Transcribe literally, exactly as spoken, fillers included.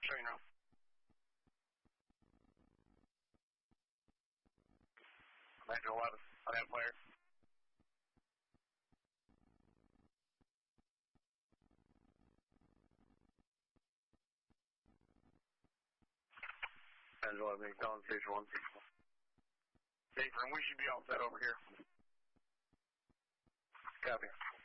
Train room. Major eleven, on that player. Major eleven, calling station one six one. State room, we should be all set over here. Copy.